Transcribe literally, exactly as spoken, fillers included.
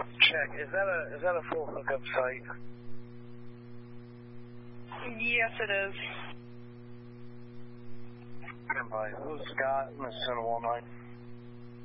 Check. Is that a is that a full hookup site? Yes, it is. Goodbye. This is Scott. I'm going to send a one night.